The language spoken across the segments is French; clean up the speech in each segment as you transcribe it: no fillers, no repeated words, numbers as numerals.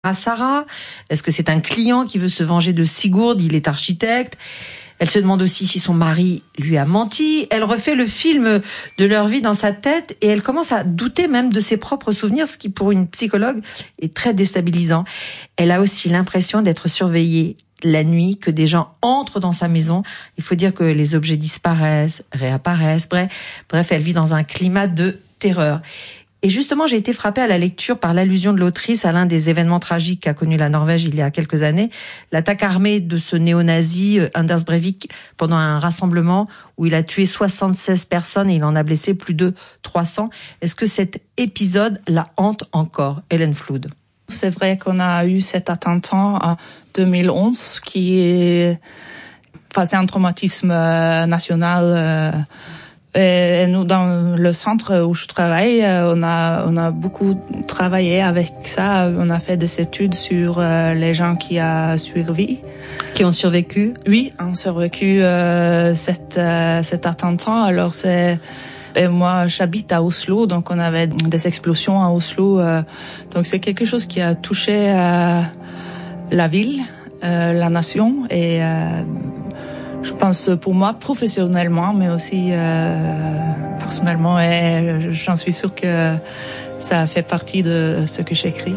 à Sarah? Est-ce que c'est un client qui veut se venger de Sigurd? Il est architecte. Elle se demande aussi si son mari lui a menti. Elle refait le film de leur vie dans sa tête et elle commence à douter même de ses propres souvenirs, ce qui pour une psychologue est très déstabilisant. Elle a aussi l'impression d'être surveillée la nuit, que des gens entrent dans sa maison. Il faut dire que les objets disparaissent, réapparaissent. Bref, elle vit dans un climat de terreur. Et justement, j'ai été frappée à la lecture par l'allusion de l'autrice à l'un des événements tragiques qu'a connu la Norvège il y a quelques années, l'attaque armée de ce néo-nazi Anders Breivik pendant un rassemblement où il a tué 76 personnes et il en a blessé plus de 300. Est-ce que cet épisode la hante encore, Hélène Flood? C'est vrai qu'on a eu cet attentat en 2011 c'est un traumatisme national. Et nous, dans le centre où je travaille, on a beaucoup travaillé avec ça. On a fait des études sur les gens qui ont survécu. Qui ont survécu? Oui, ont survécu cet attentat. Alors et moi, j'habite à Oslo, donc on avait des explosions à Oslo. Donc c'est quelque chose qui a touché la ville, la nation et je pense pour moi professionnellement, mais aussi personnellement, et j'en suis sûre que ça fait partie de ce que j'écris.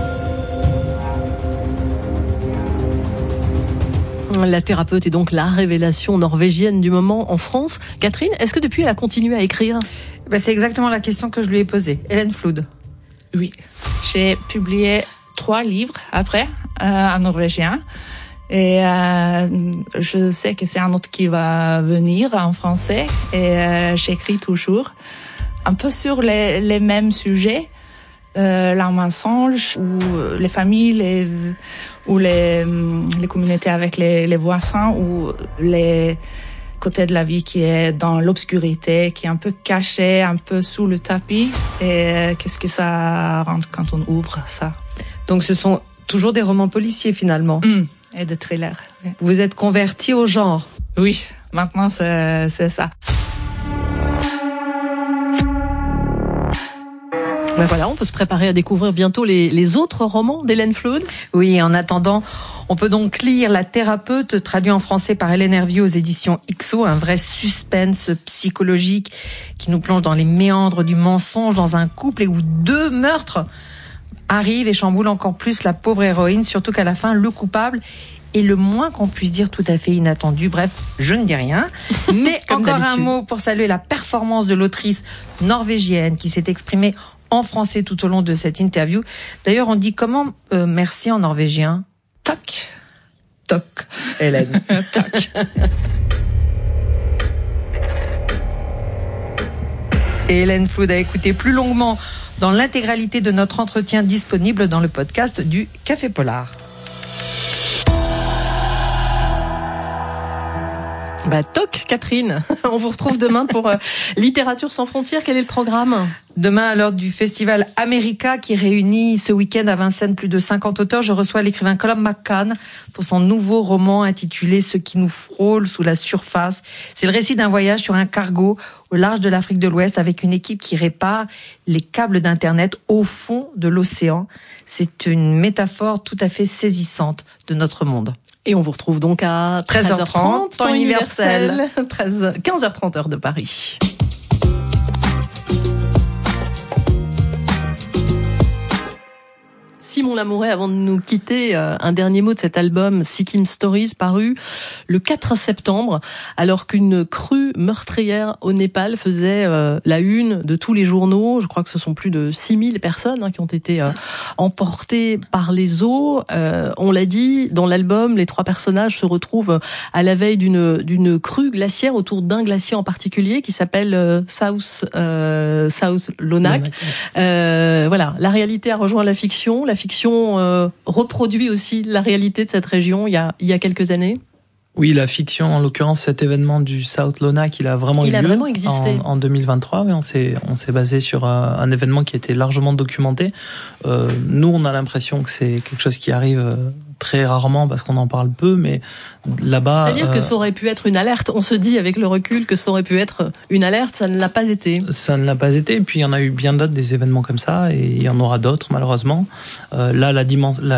La thérapeute est donc la révélation norvégienne du moment en France. Catherine, est-ce que depuis elle a continué à écrire? C'est exactement la question que je lui ai posée. Hélène Flood. Oui, j'ai publié 3 livres après en norvégien. Et je sais que c'est un autre qui va venir en français et j'écris toujours un peu sur les mêmes sujets, le mensonge ou les familles, ou les communautés avec les voisins ou les côtés de la vie qui est dans l'obscurité, qui est un peu caché, un peu sous le tapis et qu'est-ce que ça rend quand on ouvre ça. Donc ce sont toujours des romans policiers finalement. Et de thrillers. Oui. Vous êtes converti au genre? Oui, maintenant c'est ça. Ben voilà, on peut se préparer à découvrir bientôt les autres romans d'Hélène Flood. Oui, en attendant, on peut donc lire La thérapeute, traduit en français par Hélène Hervieux aux éditions XO, un vrai suspense psychologique qui nous plonge dans les méandres du mensonge dans un couple et où 2 meurtres arrive et chamboule encore plus la pauvre héroïne, surtout qu'à la fin, le coupable est le moins qu'on puisse dire tout à fait inattendu. Bref, je ne dis rien. Mais encore un mot pour saluer la performance de l'autrice norvégienne qui s'est exprimée en français tout au long de cette interview. D'ailleurs, on dit comment merci en norvégien? Tack. Toc, Hélène. Tack. Et Hélène Flood a écouté plus longuement dans l'intégralité de notre entretien disponible dans le podcast du Café Polar. Toc, Catherine. On vous retrouve demain pour Littérature sans frontières. Quel est le programme? Demain, à l'heure du festival America qui réunit ce week-end à Vincennes plus de 50 auteurs, je reçois l'écrivain Colum McCann pour son nouveau roman intitulé Ce qui nous frôle sous la surface. C'est le récit d'un voyage sur un cargo au large de l'Afrique de l'Ouest avec une équipe qui répare les câbles d'Internet au fond de l'océan. C'est une métaphore tout à fait saisissante de notre monde. Et on vous retrouve donc à 13h30, temps universel, 15h30 heure de Paris. Simon Lamouret, avant de nous quitter, un dernier mot de cet album Sikkim Stories paru le 4 septembre, alors qu'une crue meurtrière au Népal faisait la une de tous les journaux. Je crois que ce sont plus de 6000 personnes qui ont été emportées par les eaux. On l'a dit, dans l'album, les 3 personnages se retrouvent à la veille d'une crue glaciaire autour d'un glacier en particulier qui s'appelle South Lonak. Voilà, la réalité a rejoint la fiction. La fiction reproduit aussi la réalité de cette région il y a quelques années. Oui, la fiction, en l'occurrence, cet événement du South Lonak, il a vraiment existé en 2023. Oui, on s'est basé sur un événement qui était largement documenté. Nous, on a l'impression que c'est quelque chose qui arrive très rarement parce qu'on en parle peu, mais là-bas... C'est-à-dire que ça aurait pu être une alerte. On se dit avec le recul que ça aurait pu être une alerte, ça ne l'a pas été. Ça ne l'a pas été, et puis il y en a eu bien d'autres, des événements comme ça, et il y en aura d'autres malheureusement. Là,